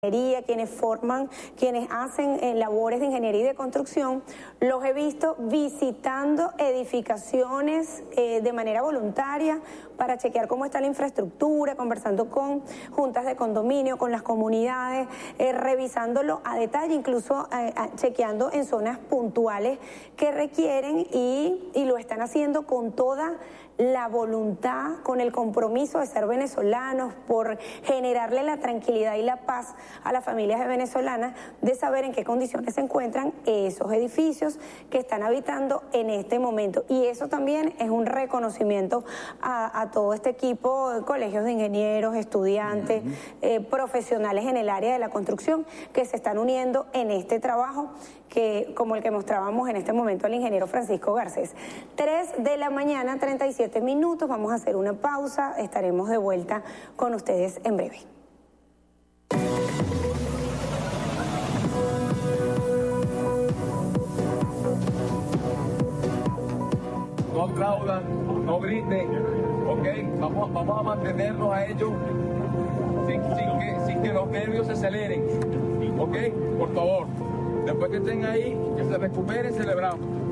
quienes forman, quienes hacen labores de ingeniería y de construcción, los he visto visitando edificaciones de manera voluntaria para chequear cómo está la infraestructura, conversando con juntas de condominio, con las comunidades, revisándolo a detalle, incluso chequeando en zonas puntuales que requieren y lo están haciendo con toda la voluntad, con el compromiso de ser venezolanos, por generarle la tranquilidad y la paz a las familias venezolanas de saber en qué condiciones se encuentran esos edificios que están habitando en este momento. Y eso también es un reconocimiento a todo este equipo de colegios de ingenieros, estudiantes, profesionales en el área de la construcción que se están uniendo en este trabajo, que como el que mostrábamos en este momento al ingeniero Francisco Garcés. 3 de la mañana, 37 minutos, vamos a hacer una pausa, estaremos de vuelta con ustedes en breve. No aplaudan, no griten, ¿ok? Vamos a mantenernos a ellos sin que los nervios se aceleren, ¿ok? Por favor, después que estén ahí, que se recuperen, celebramos.